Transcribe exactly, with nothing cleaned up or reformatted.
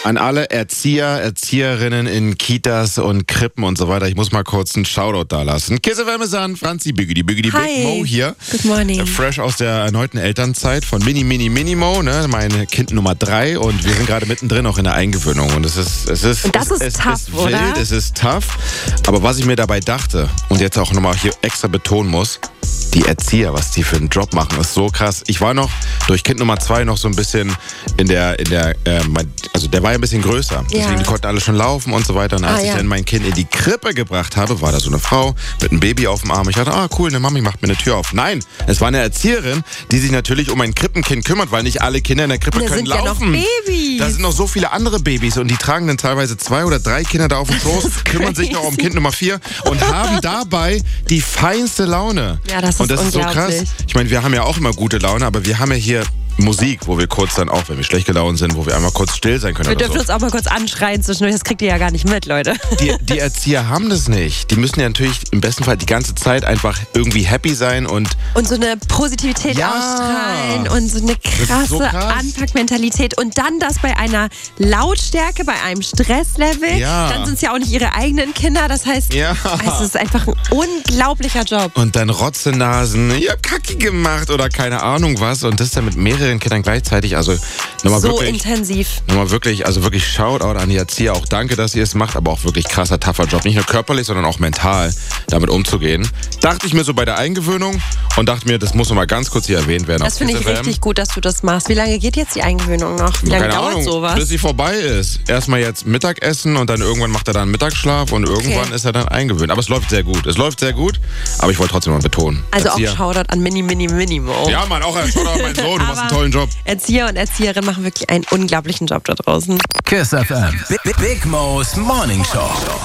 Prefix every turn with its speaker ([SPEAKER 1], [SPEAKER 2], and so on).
[SPEAKER 1] An alle Erzieher, Erzieherinnen in Kitas und Krippen und so weiter. Ich muss mal kurz einen Shoutout da lassen. Kiss F M ist an, Franzi Bügedi, Bügedi Big Mo hier.
[SPEAKER 2] Good morning.
[SPEAKER 1] Fresh aus der erneuten Elternzeit von Mini, Mini, Mini Mo, ne? Mein Kind Nummer drei und wir sind gerade mittendrin auch in der Eingewöhnung. Und es ist, es ist,
[SPEAKER 2] und das ist
[SPEAKER 1] es,
[SPEAKER 2] tough,
[SPEAKER 1] es ist
[SPEAKER 2] oder?
[SPEAKER 1] wild, es ist tough. Aber was ich mir dabei dachte und jetzt auch nochmal hier extra betonen muss, die Erzieher, was die für einen Job machen, ist so krass. Ich war noch durch Kind Nummer zwei noch so ein bisschen in der, in der, äh, also der war ja ein bisschen größer.
[SPEAKER 2] Ja.
[SPEAKER 1] Deswegen konnten alle schon laufen und so weiter. Und als
[SPEAKER 2] Ah,
[SPEAKER 1] ich
[SPEAKER 2] ja.
[SPEAKER 1] dann mein Kind in die Krippe gebracht habe, war da so eine Frau mit einem Baby auf dem Arm. Ich dachte, ah cool, eine Mami macht mir eine Tür auf. Nein, es war eine Erzieherin, die sich natürlich um ein Krippenkind kümmert, weil nicht alle Kinder in der Krippe
[SPEAKER 2] Da
[SPEAKER 1] können
[SPEAKER 2] sind ja noch
[SPEAKER 1] laufen.
[SPEAKER 2] Babys.
[SPEAKER 1] Da sind noch so viele andere Babys und die tragen dann teilweise zwei oder drei Kinder da auf dem Schoß, kümmern sich noch um Kind Nummer vier und haben dabei die feinste Laune.
[SPEAKER 2] Ja, das ist
[SPEAKER 1] und das ist so krass.
[SPEAKER 2] unglaublich.
[SPEAKER 1] Ich meine, wir haben ja auch immer gute Laune, aber wir haben ja hier Musik, wo wir kurz dann auch, wenn wir schlecht gelaunt sind, wo wir einmal kurz still sein können.
[SPEAKER 2] Wir
[SPEAKER 1] oder
[SPEAKER 2] dürfen
[SPEAKER 1] so.
[SPEAKER 2] uns auch mal kurz anschreien zwischendurch, das kriegt ihr ja gar nicht mit, Leute.
[SPEAKER 1] Die, die Erzieher haben das nicht. Die müssen ja natürlich im besten Fall die ganze Zeit einfach irgendwie happy sein und
[SPEAKER 2] Und so eine Positivität
[SPEAKER 1] Ja.
[SPEAKER 2] ausstrahlen und so eine krasse
[SPEAKER 1] so krass.
[SPEAKER 2] Anpackmentalität und dann das bei einer Lautstärke, bei einem Stresslevel.
[SPEAKER 1] Ja.
[SPEAKER 2] Dann sind es ja auch nicht ihre eigenen Kinder, das heißt,
[SPEAKER 1] Ja.
[SPEAKER 2] es ist einfach ein unglaublicher Job.
[SPEAKER 1] und dann Rotzenasen, ich hab Kacki gemacht oder keine Ahnung was und das dann mit mehreren Kindern gleichzeitig. Also nochmal
[SPEAKER 2] So
[SPEAKER 1] wirklich,
[SPEAKER 2] intensiv.
[SPEAKER 1] nochmal wirklich, also wirklich Shoutout an die Erzieher. Auch danke, dass ihr es macht, aber auch wirklich krasser, tougher Job. Nicht nur körperlich, sondern auch mental damit umzugehen. Dachte ich mir so bei der Eingewöhnung und dachte mir, das muss noch mal ganz kurz hier erwähnt werden.
[SPEAKER 2] Das
[SPEAKER 1] auf
[SPEAKER 2] finde ich
[SPEAKER 1] Kiss F M.
[SPEAKER 2] richtig gut, dass du das machst. Wie lange geht jetzt die Eingewöhnung noch? Wie lange
[SPEAKER 1] Keine
[SPEAKER 2] dauert
[SPEAKER 1] Ahnung,
[SPEAKER 2] sowas?
[SPEAKER 1] bis sie vorbei ist. Erstmal jetzt Mittagessen und dann irgendwann macht er dann Mittagsschlaf und irgendwann ist er dann eingewöhnt. Aber es läuft sehr gut. Es läuft sehr gut, aber ich wollte trotzdem mal betonen.
[SPEAKER 2] Also auch
[SPEAKER 1] Erzieher-
[SPEAKER 2] Shoutout an Mini, Mini, Minimo.
[SPEAKER 1] Ja, Mann, auch ein Shoutout an meinen Sohn. Du machst einen tollen Job.
[SPEAKER 2] Erzieher und Erzieherinnen machen wirklich einen unglaublichen Job da draußen.
[SPEAKER 3] Kiss F M. Big, Big Mo's Morning Show.